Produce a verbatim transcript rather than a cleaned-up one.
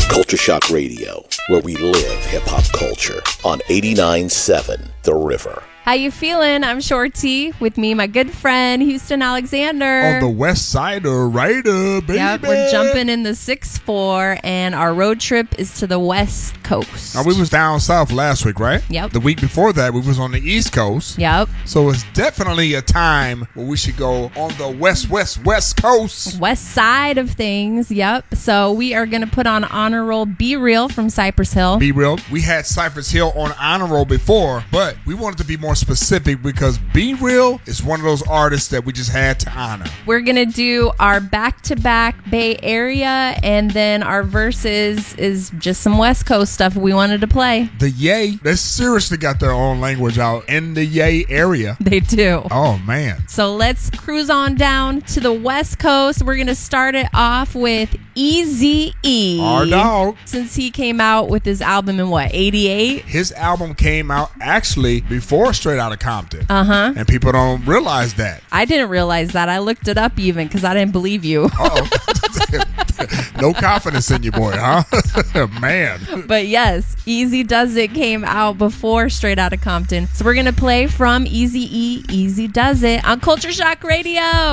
Culture Shock Radio, where we live hip-hop culture on eighty-nine point seven The River. How you feeling? I'm Shorty. With me, my good friend, Houston Alexander. On the west side of Ryder, baby. Yep, we're jumping in the six four, and our road trip is to the West Coast. Now, we was down south last week, right? Yep. The week before that, we was on the East Coast. Yep. So it's definitely a time where we should go on the west, west, west coast. West side of things, yep. So we are going to put on Honor Roll Be Real from Cypress Hill. Be Real. We had Cypress Hill on Honor Roll before, but we wanted to be more specific because Be Real is one of those artists that we just had to honor. We're going to do our back-to-back Bay Area, and then our verses is just some West Coast stuff we wanted to play. The Yay, they seriously got their own language out in the Yay area. They do. Oh, man. So let's cruise on down to the West Coast. We're going to start it off with Eazy-E. Our dog. Since he came out with his album in what, eighty-eight? His album came out actually before Straight Outta Compton. Uh-huh. And people don't realize that. I didn't realize that. I looked it up even because I didn't believe you. Uh-oh. No confidence in you, boy, huh? Man. But yes, Easy Does It came out before Straight Outta Compton. So we're going to play from Eazy-E, Easy Does It on Culture Shock Radio.